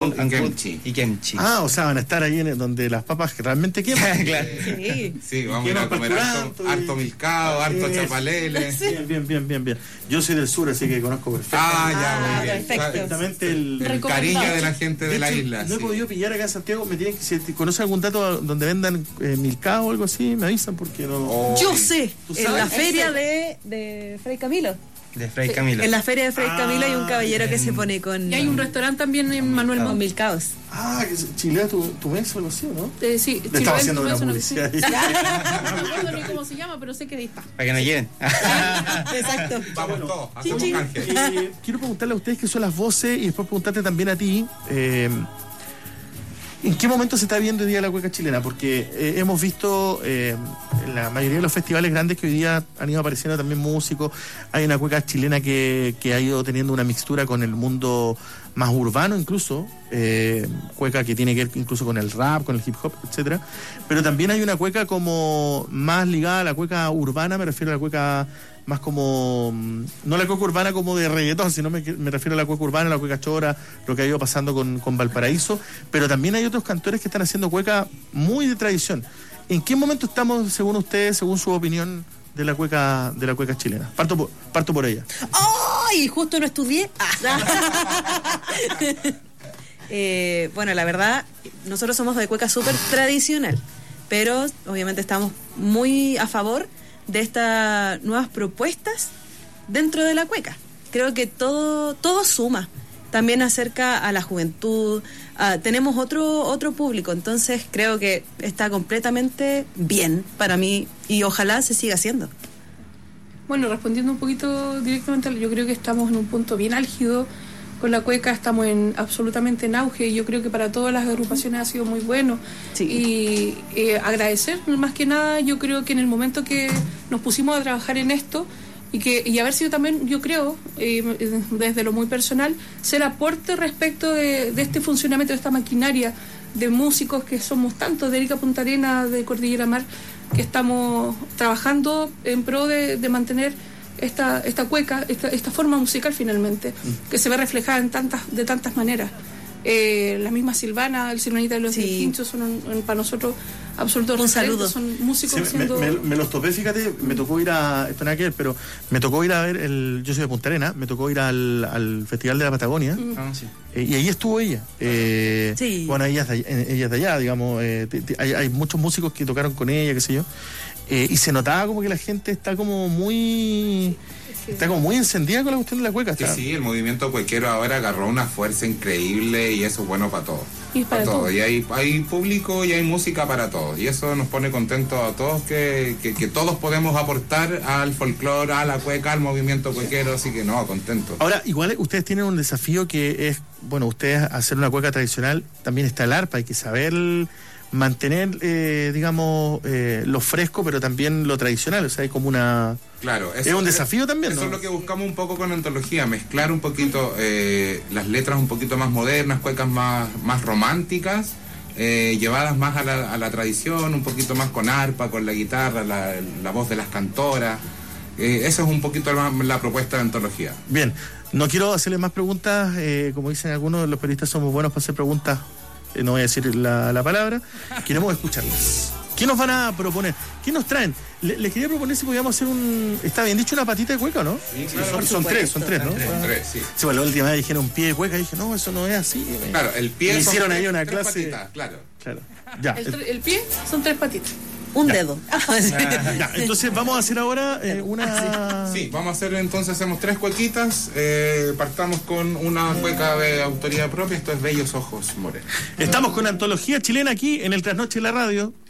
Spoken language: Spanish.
y kimchi. Ah, o sea, van a estar ahí donde las papas realmente queman. Claro. Sí, vamos a ir a comer harto milcao, harto chapalele. Bien. Yo soy del sur, así que conozco perfectamente. Perfectamente el cariño de la gente de la isla. No he podido pillar acá en Santiago. Me tienen que, si conocen algún dato donde vendan milcao o algo así, me avisan porque no. Yo sé, en la feria de Fray Camilo. De Fray Camilo. En la feria de Fray Camilo hay un caballero que se pone con... Y hay un restaurante también en Manuel con milcaos. Ah, que Chilea tu mes o algo así, ¿no? Sí, le estaba haciendo una publicidad. No me acuerdo ni cómo se llama, pero sé que ahí está. Para que nos lleven. Exacto. Vamos todos, hacemos canje. Quiero preguntarle a ustedes qué son las voces y después preguntarte también a ti. ¿En qué momento se está viendo hoy día la cueca chilena? Porque hemos visto en la mayoría de los festivales grandes que hoy día han ido apareciendo también músicos. Hay una cueca chilena que ha ido teniendo una mixtura con el mundo más urbano incluso, cueca que tiene que ver incluso con el rap, con el hip hop, etcétera. Pero también hay una cueca como más ligada a la cueca urbana, me refiero a la cueca más como, no la cueca urbana como de reggaetón, sino me refiero a la cueca urbana, la cueca chora, lo que ha ido pasando con Valparaíso, pero también hay otros cantores que están haciendo cueca muy de tradición. ¿En qué momento estamos, según ustedes, según su opinión, de la cueca chilena? Parto por ella. ¡Ay! Justo no estudié. Bueno, la verdad, nosotros somos de cueca súper tradicional, pero obviamente estamos muy a favor de estas nuevas propuestas dentro de la cueca. Creo que todo suma. También acerca a la juventud. Tenemos otro público, entonces creo que está completamente bien para mí y ojalá se siga haciendo. Bueno, respondiendo un poquito directamente, yo creo que estamos en un punto bien álgido con la cueca, estamos absolutamente en auge y yo creo que para todas las agrupaciones ha sido muy bueno. Sí. Y agradecer más que nada, yo creo que en el momento que nos pusimos a trabajar en esto y haber sido también, yo creo, desde lo muy personal, ser aporte respecto de este funcionamiento de esta maquinaria de músicos que somos tantos de Erika Punta Arenas, de Cordillera Mar, que estamos trabajando en pro de mantener esta cueca, esta forma musical finalmente, que se ve reflejada de tantas maneras. La misma Silvana, el Silvanita de los Quinchos son para nosotros absolutos un saludo. Son músicos haciendo... me los topé, fíjate, me tocó ir esto nada que ver, pero me tocó ir a ver yo soy de Punta Arenas, me tocó ir al Festival de la Patagonia, y ahí estuvo ella. Bueno, ella es de allá, digamos, hay muchos músicos que tocaron con ella, qué sé yo, y se notaba como que la gente está como muy encendida con la cuestión de la cueca. Sí, el movimiento cuequero ahora agarró una fuerza increíble y eso es bueno para todos. Y para todos. Y hay público y hay música para todos. Y eso nos pone contentos a todos que todos podemos aportar al folclore, a la cueca, al movimiento cuequero, así que contentos. Ahora, igual ustedes tienen un desafío que es, bueno, ustedes hacer una cueca tradicional, también está el arpa, hay que saber mantener, digamos, lo fresco, pero también lo tradicional, o sea, hay como una... Claro, es un desafío también, eso ¿no? Es lo que buscamos un poco con Antología, mezclar un poquito las letras un poquito más modernas, cuecas más románticas, llevadas más a la tradición, un poquito más con arpa, con la guitarra, la voz de las cantoras. Esa es un poquito la propuesta de Antología. Bien, no quiero hacerle más preguntas, como dicen algunos, los periodistas somos buenos para hacer preguntas. No voy a decir la palabra. Queremos escucharlas. ¿Qué nos van a proponer? ¿Qué nos traen? Les quería proponer si podíamos hacer ¿está bien dicho una patita de cueca, no? Sí, claro. Son tres, ¿no? Son tres, sí. Sí, bueno, la última vez dijeron un pie de cueca y dije, no, eso no es así. Claro, el pie me hicieron ahí una tres clase. Patitas, claro. Ya. El pie son tres patitas. Un dedo. Ya, entonces vamos a hacer ahora una... Sí, vamos a hacer entonces, hacemos tres cuequitas. Partamos con una cueca de autoría propia. Esto es Bellos Ojos Morenos. Estamos con Antología Chilena aquí en el Trasnoche de la Radio.